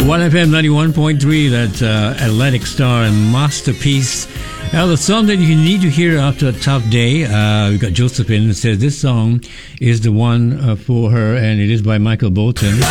1FM 91.3, that's Atlantic Star and Masterpiece. Now, the song that you need to hear after a tough day, we've got Josephine, who says this song is the one for her, and it is by Michael Bolton.